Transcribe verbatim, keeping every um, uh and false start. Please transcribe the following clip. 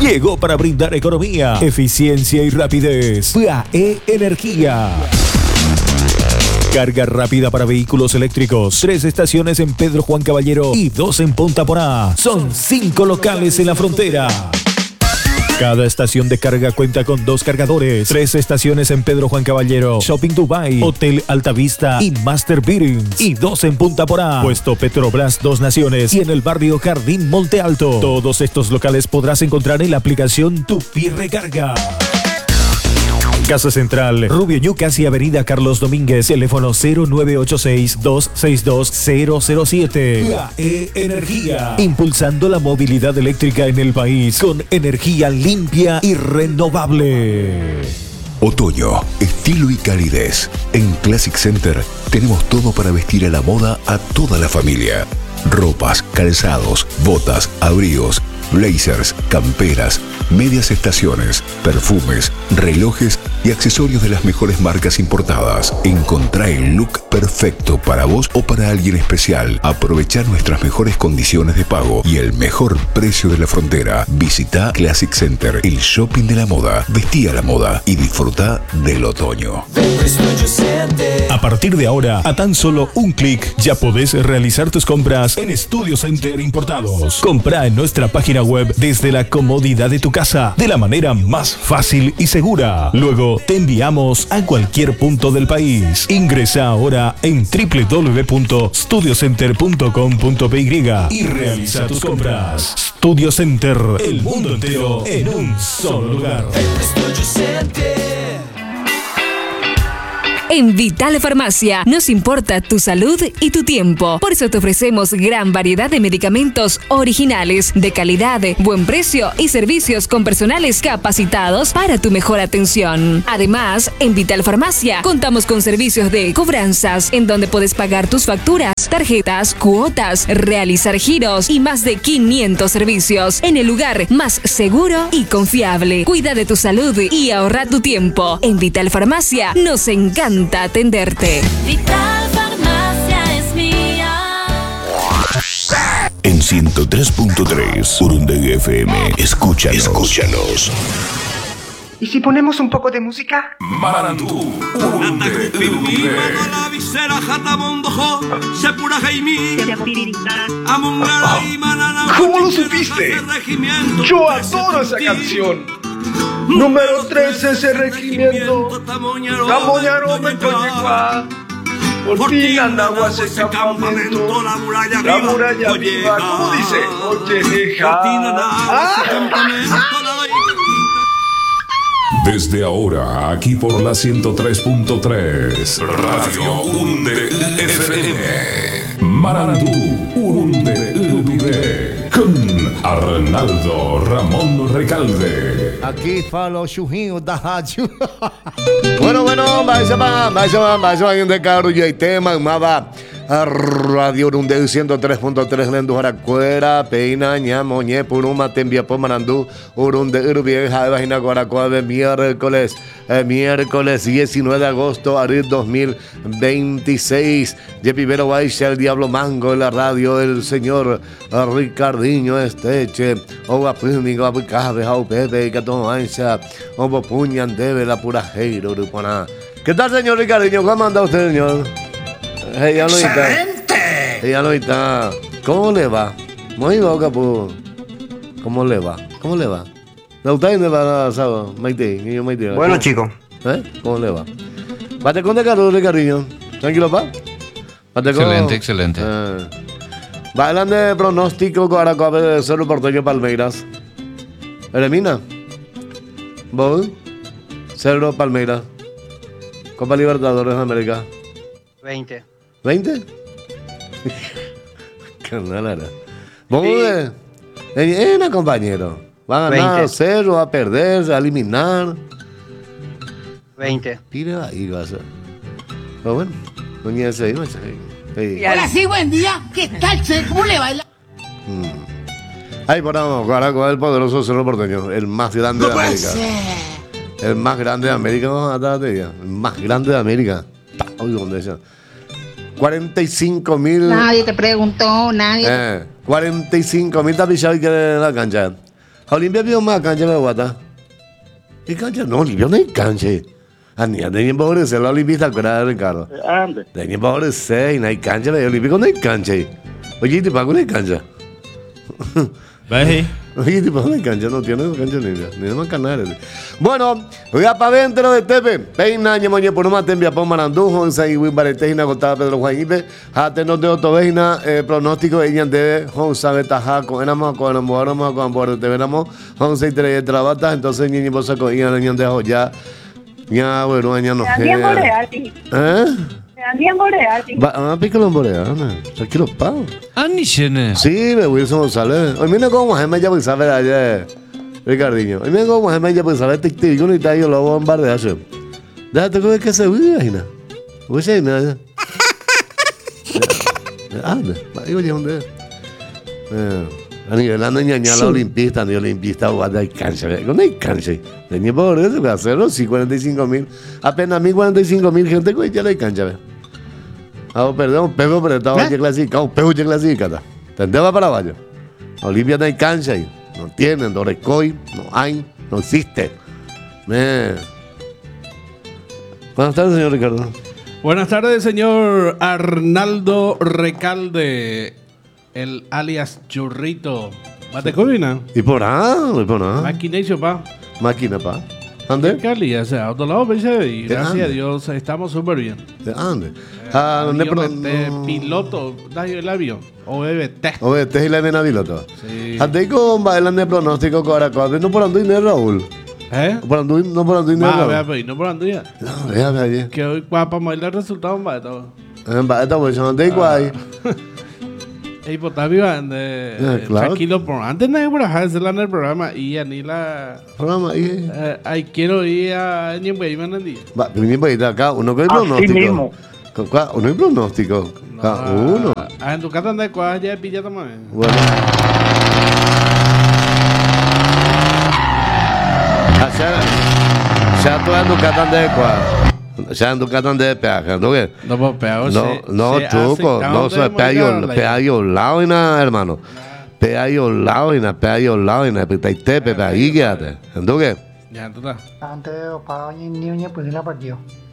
llegó para brindar economía, eficiencia y rapidez. P A E Energía. Carga rápida para vehículos eléctricos. Tres estaciones en Pedro Juan Caballero y dos en Punta Porá. Son cinco locales en la frontera. Cada estación de carga cuenta con dos cargadores. Tres estaciones en Pedro Juan Caballero, Shopping Dubai, Hotel Altavista y Master Bearings. Y dos en Punta Porá, Puesto Petrobras Dos Naciones y en el barrio Jardín Monte Alto. Todos estos locales podrás encontrar en la aplicación Tupi Recarga. Casa Central, Rubio Ñu, casi Avenida Carlos Domínguez, teléfono cero nueve ocho seis, dos seis dos, cero cero siete. P A E Energía, impulsando la movilidad eléctrica en el país con energía limpia y renovable. Otoño, estilo y calidez. En Classic Center tenemos todo para vestir a la moda a toda la familia. Ropas, calzados, botas, abrigos, blazers, camperas, medias estaciones, perfumes, relojes y accesorios de las mejores marcas importadas. Encontrá el look perfecto para vos o para alguien especial. Aprovechá nuestras mejores condiciones de pago y el mejor precio de la frontera. Visita Classic Center, el shopping de la moda. Vestí a la moda y disfruta del otoño. A partir de ahora, a tan solo un clic, ya podés realizar tus compras en Studio Center Importados. Comprá en nuestra página web desde la comodidad de tu casa, de la manera más fácil y segura. Luego te enviamos a cualquier punto del país. Ingresa ahora en doble u doble u doble u punto studio center punto com punto p y y realiza tus compras. Studio Center, el mundo entero en un solo lugar. En Vital Farmacia nos importa tu salud y tu tiempo. Por eso te ofrecemos gran variedad de medicamentos originales, de calidad, buen precio y servicios con personales capacitados para tu mejor atención. Además, en Vital Farmacia contamos con servicios de cobranzas, en donde puedes pagar tus facturas, tarjetas, cuotas, realizar giros y más de quinientos servicios en el lugar más seguro y confiable. Cuida de tu salud y ahorra tu tiempo. En Vital Farmacia nos encanta atenderte. Vital Farmacia es mía. En ciento tres punto tres, Urundegui F M. Escúchanos. Escúchanos. ¿Y si ponemos un poco de música? Marandú, Urundegui. ¿Cómo lo supiste? Yo adoro esa canción. Número tres, ese regimiento. Tamoñaro me coñegua. Por fin andaba ese campamento. La muralla viva. ¿Cómo dice? Oye, hija. Desde ahora, aquí por la ciento tres punto tres, Radio Urundegui F M. Marandú, Urundegui, con Arnaldo Ramón Recalde. Aquí falo Xujinho da rádio. Bueno, bueno, mais uma, mais uma, mais uma ainda caro de tema, mava a Radio Urundegui ciento tres punto tres Lendu Jaracuera, Peina, Ñamoñé, Puruma, Tembiapo, Marandú, Urundegui Vieja, Vagina Guaracuave, miércoles, eh, miércoles diecinueve de agosto, abril dos mil veintiséis. De primero Baixa, el Diablo Mango en la radio, el señor Ricardinho Esteche, Oba Púnico, Abucabe, Jau Pepe, Catón Ancha, Obo Puñan, Debe, la pura Heiro, Urupana. ¿Qué tal, señor Ricardinho? ¿Cómo anda usted, señor? Hey, ya no ¡excelente! Hey, ya no está. ¿Cómo le va? Muy bien, capu. ¿Cómo le va? ¿Cómo le va? ¿No está dónde va, sábado? Maite, niño Maite. Bueno, chico. ¿Eh? ¿Cómo le va? Bate con de caro, Ricardinho. ¿Tranquilo, pa? Bate con... Excelente, excelente. Eh. Bailan de pronóstico Guaracuave de Cerro Porteño Palmeiras. Eremina. ¿Vos? Cerro Palmeiras. Copa Libertadores de América. veinte. ¿veinte? Carnal, vamos a ver. Es una, compañero. Va a ganar a cero, a perder, a eliminar. veinte. Tira ahí, vas a. Pero bueno, doña ese ahí, ahí. Hola, sí, buen día. ¿Qué tal, che? ¿Cómo le baila? Mm. Ahí paramos, Guaracuave, el poderoso Cerro Porteño, el más grande no de América. Ser. El más grande de América, vamos a tratar de ella. El más grande de América. Uy, ¿dónde es? cuarenta y cinco mil. Nadie te preguntó, nadie. Eh, cuarenta y cinco mil tapizados que en la cancha. Olimpia vio más cancha de guata. ¿Y cancha? No, Olimpia no hay cancha. Anía, de tiempo de ser la Olimpista, ¿verdad, Ricardo? Ande. De tiempo de ser y no hay cancha, de Olimpia no hay cancha. Oye, ¿te pago no hay cancha? ¿Ves? Oye, tipo, no hay cancha, no tiene cancha limpia, ni más canales. Bueno, voy a para adentro de Tepe. Peina, ñemoñe, por una tembia, por marandú, onza y wimbaretejina, contaba Pedro Juanipe. Jate no de otovejina, pronóstico, ella debe, onza, betaja, con enamo, con enamoramos, con amor, te veramos, onza y tres trabata, entonces ñeñe, posa, con ella, ñeñe, dejo ya, ya, bueno, ya no. ¿Eh? Andiamo Boreal. Ah, piccolo Boreal, tranquilo, pao. Anishene. Sí, me Wilson González. Hoy viene como Jaime ya pues saber ayer, Ricardinho. Hoy viene como Jaime ya pues saber tic tic, yo no te digo lo bombardear. Déjate que que se vive ahí, ¿no? Oye, mira. Ah, digo yo dónde. Eh, a nivel la niña la olimpista, ni olimpista o hay cancha, no hay cancha. Tenía por eso que hacerlo, sí, cuarenta y cinco mil. Apenas mil cuarenta y cinco mil gente que ya no hay cancha. Ah, perdón, pego apretado ya clasificado, pego ya clasificado. Tendeba para abajo. Olimpia no hay cancha ahí. No tienen, Dorecoy, no hay, no existe. Me... Buenas tardes, señor Ricardo. Buenas tardes, señor Arnaldo Recalde, el alias Churrito. ¿Matecovina? ¿Y por ah? ¿Y por ah? Máquina y pa. Máquina, pa. ¿Dónde? Cali, o sea, a otro lado, y gracias a Dios estamos súper bien. ¿De dónde? Ah, ¿dónde? Piloto, daño el avión. O B B T. O B B T y la vena piloto. Sí. Hasta con bailan de pronóstico con Aracol. No por anduir, Raúl. ¿Eh? No por anduir, no por anduir, Raúl. Ah, vea, no por anduir. No, vea, vea, vea. Que hoy, para bailar el resultado, va todo. Va a estar bueno, no te igual. Ey, pues está viva, eh, claro. Tranquilo, por antes no hay por hacer en el programa y a ni la programa y eh, ay quiero ir a ni voy a ir va venir para ir acá uno que hay pronóstico uno hay pronóstico uno a en tu casa de cuál ya pilla también bueno allá ya tú en tu casa de cuál ya en tu casa de peaje, ¿no ves? No, pues peaje, no, no, chuco, no, se peaje, peaje al lado y nada, hermano. Peaje al lado y nada, peaje al lado y nada, pero te pepe, ahí quédate, ¿no ves? Ya, tú estás. Antes de pagar ni niña, pues la partió.